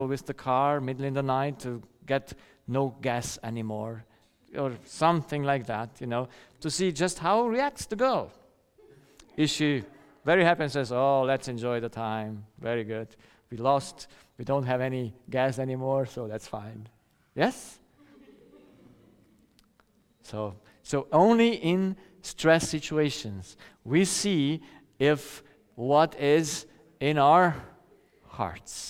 with the car middle in the night to get no gas anymore, or something like that, to see just how reacts the girl. Is she very happy and says, oh, let's enjoy the time, very good. We don't have any gas anymore, so that's fine. Yes? So only in stress situations we see if what is in our hearts.